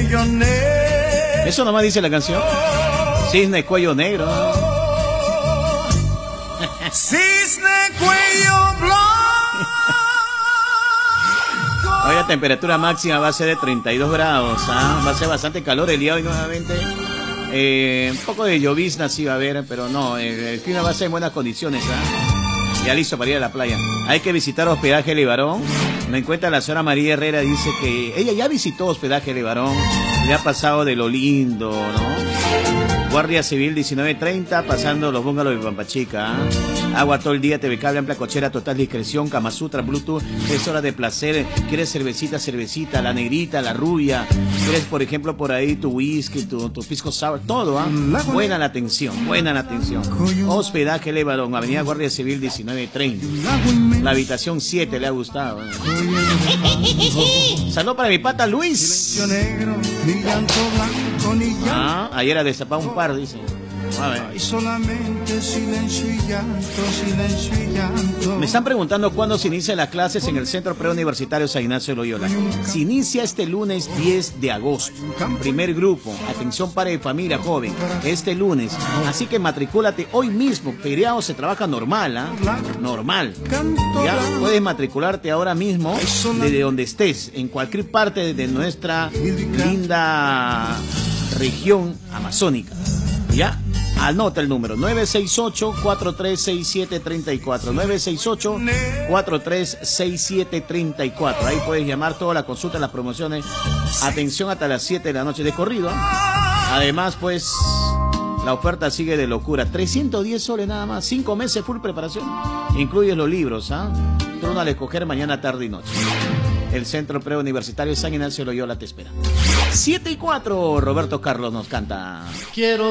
cuello negro. Eso nomás dice la canción. Cisne cuello negro. Cisne cuello blanco. Hoy la temperatura máxima va a ser de 32 grados. Va a ser bastante calor el día de hoy nuevamente. Un poco de llovizna sí va a haber, pero no, el clima va a ser en buenas condiciones. Ya listo para ir a la playa. Hay que visitar hospedaje Levarón. Me encuentra la señora María Herrera, dice que ella ya visitó hospedaje Levarón. Le ha pasado de lo lindo, ¿no? Guardia Civil 1930, pasando los bungalows de Pampachica. Agua todo el día, TV Cable, amplia cochera, total discreción, Kama Sutra, Bluetooth, 3 horas de placer. ¿Quieres cervecita, cervecita, la negrita, la rubia? ¿Quieres, por ejemplo, por ahí tu whisky, tu pisco sour? Todo, Buena la atención, buena la atención. Hospedaje Levarón, Avenida Guardia Civil 1930. La habitación 7 le ha gustado. Salud para mi pata Luis. Ayer ha destapado un par, dice. Hay solamente silencio y llanto, silencio y llanto. Me están preguntando cuándo se inician las clases en el Centro Preuniversitario San Ignacio de Loyola. Se inicia este lunes 10 de agosto. Primer grupo, atención padre de familia joven, este lunes. Así que matricúlate hoy mismo. Feriado se trabaja normal, normal. Ya puedes matricularte ahora mismo desde donde estés, en cualquier parte de nuestra linda región amazónica. ¿Ya? Anota el número 968-436734. 968-436734. Ahí puedes llamar toda la consulta, las promociones. Atención hasta las 7 de la noche de corrido. Además, pues, la oferta sigue de locura. 310 soles nada más. 5 meses full preparación. Incluye los libros, Turno al escoger mañana, tarde y noche. El Centro Preuniversitario San Ignacio Loyola te espera. 7 y 4. Roberto Carlos nos canta. Quiero